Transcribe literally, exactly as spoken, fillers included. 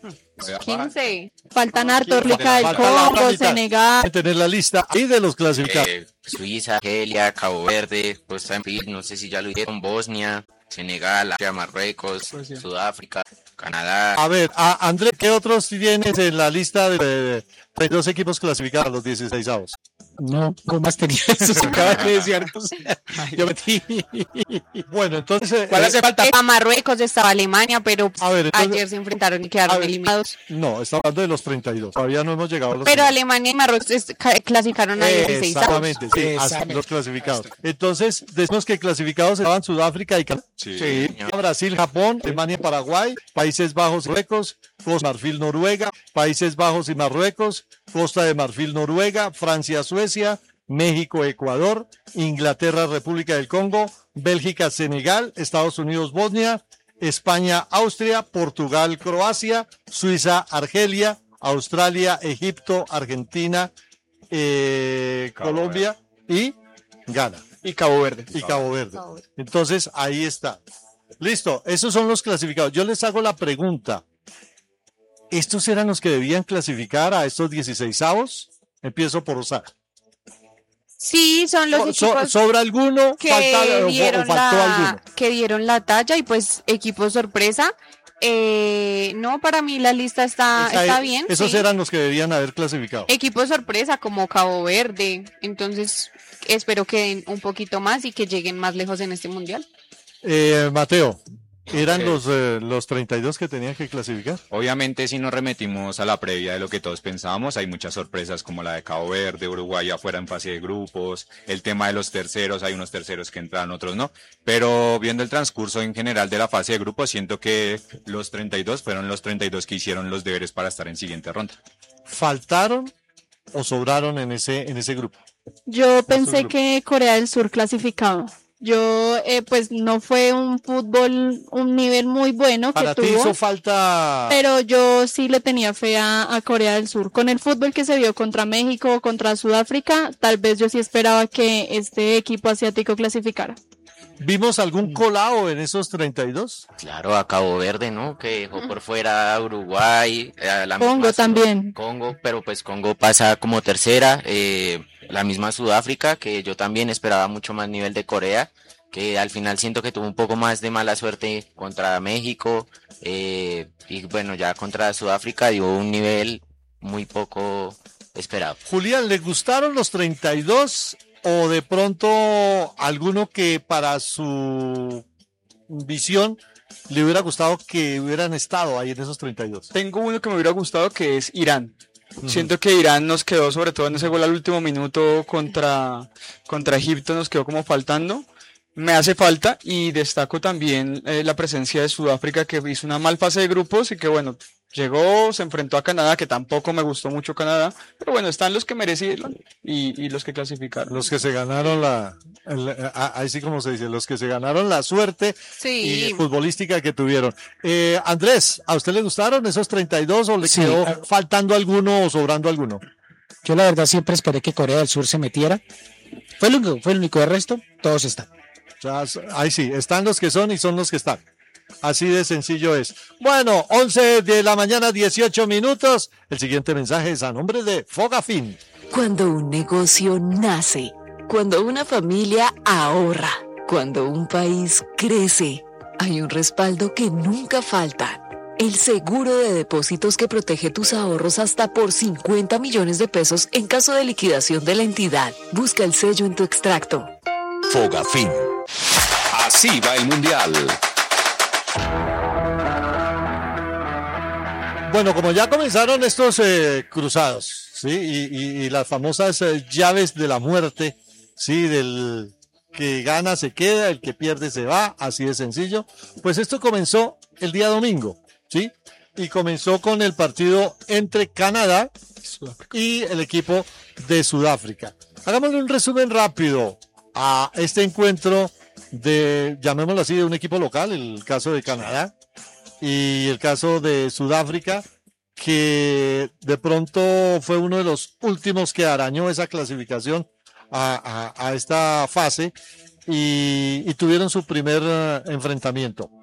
quince. Faltan harto, Falta Rica del la Congo, otra mitad. Senegal. Tener la lista ahí de los clasificados. Eh, Suiza, Argelia, Cabo Verde, Costa de Marfil, no sé si ya lo dijeron, Bosnia, Senegal, Marruecos, Pues sí. Sudáfrica, Canadá. A ver, a Andrés, ¿qué otros tienes en la lista de, de, de dos equipos clasificados a los dieciseisavos? No, ¿cómo más tenía eso? Se acaba de decir, entonces, yo metí. Bueno, entonces... ¿Cuál eh, hace falta? Estaba Marruecos, estaba Alemania, pero A ver, entonces- ayer se enfrentaron y a quedaron ver, eliminados. No, está hablando de los treinta y dos. Todavía no hemos llegado a los Pero treinta. Alemania y Marruecos est- ca- clasificaron a dieciseis. Exactamente, sí, Exactamente. así los clasificados. Entonces, decimos que clasificados estaban Sudáfrica y Canadá. Sí. Brasil, Japón, Alemania, Paraguay, Países Bajos, Marruecos, Costa de Marfil, Noruega, Países Bajos y Marruecos, Costa de Marfil, Noruega, Francia, Suecia, México, Ecuador, Inglaterra, República del Congo, Bélgica, Senegal, Estados Unidos, Bosnia, España, Austria, Portugal, Croacia, Suiza, Argelia, Australia, Egipto, Argentina, eh, Colombia y Ghana Y Cabo Verde. y Cabo Verde. Entonces, ahí está. Listo, esos son los clasificados. Yo les hago la pregunta. ¿Estos eran los que debían clasificar a estos dieciseisavos? Empiezo por Osaka. Sí, son los So- equipos ¿Sobra alguno? que ¿Falta, o- o dieron faltó la, alguno? que dieron la talla y pues equipo sorpresa. Eh, no, para mí la lista está, Esa- está bien. Esos sí. eran los que debían haber clasificado. Equipo sorpresa como Cabo Verde. Entonces espero que den un poquito más y que lleguen más lejos en este mundial. Eh, Mateo, ¿eran Ok. los, eh, los treinta y dos que tenían que clasificar? Obviamente, si nos remetimos a la previa de lo que todos pensábamos, hay muchas sorpresas como la de Cabo Verde, Uruguay afuera en fase de grupos, el tema de los terceros, hay unos terceros que entran, otros no, pero viendo el transcurso en general de la fase de grupos, siento que los treinta y dos fueron los treinta y dos que hicieron los deberes para estar en siguiente ronda. ¿Faltaron o sobraron en ese, en ese grupo? Yo pensé grupo. que Corea del Sur clasificado. Yo, eh, pues no fue un fútbol, un nivel muy bueno que Para ti tuvo, hizo falta... pero yo sí le tenía fe a, a Corea del Sur. Con el fútbol que se vio contra México, contra Sudáfrica, tal vez yo sí esperaba que este equipo asiático clasificara. ¿Vimos algún colado en esos treinta y dos? Claro, a Cabo Verde, ¿no? Que dejó por fuera a Uruguay, a la Congo misma Sud- también. Congo, pero pues Congo pasa como tercera, eh, la misma Sudáfrica, que yo también esperaba mucho más nivel de Corea, que al final siento que tuvo un poco más de mala suerte contra México, eh, y bueno, ya contra Sudáfrica dio un nivel muy poco esperado. Julián, ¿le gustaron los treinta y dos o de pronto alguno que para su visión le hubiera gustado que hubieran estado ahí en esos treinta y dos? Tengo uno que me hubiera gustado que es Irán. Siento que Irán nos quedó, sobre todo en ese gol al último minuto contra, contra Egipto, nos quedó como faltando. Me hace falta y destaco también eh, la presencia de Sudáfrica, que hizo una mal fase de grupos y que bueno, llegó, se enfrentó a Canadá, que tampoco me gustó mucho Canadá, pero bueno, están los que merecieron y, y los que clasificaron. Los que se ganaron la, el- a- ahí sí como se dice, los que se ganaron la suerte Sí. y futbolística que tuvieron. Eh, Andrés, ¿a usted le gustaron esos treinta y dos o le Sí, quedó eh. faltando alguno o sobrando alguno? Yo la verdad siempre esperé que Corea del Sur se metiera. Fue el único, fue el único, de resto, todos están. O sea, ahí sí, están los que son y son los que están. Así de sencillo es. Bueno, once de la mañana, dieciocho minutos. El siguiente mensaje es a nombre de Fogafin. Cuando un negocio nace, cuando una familia ahorra, cuando un país crece, hay un respaldo que nunca falta. El seguro de depósitos que protege tus ahorros hasta por cincuenta millones de pesos en caso de liquidación de la entidad. Busca el sello en tu extracto. Fogafin. Así va el mundial. Bueno, como ya comenzaron estos eh, cruzados, ¿sí? Y, y- y las famosas eh, llaves de la muerte, ¿sí? Del que gana se queda, el que pierde se va, así de sencillo. Pues esto comenzó el día domingo, ¿sí? Y comenzó con el partido entre Canadá y el equipo de Sudáfrica. Hagámosle un resumen rápido a este encuentro de, llamémoslo así, de un equipo local, el caso de Canadá, y el caso de Sudáfrica, que de pronto fue uno de los últimos que arañó esa clasificación a, a- a esta fase y, y tuvieron su primer eh, enfrentamiento.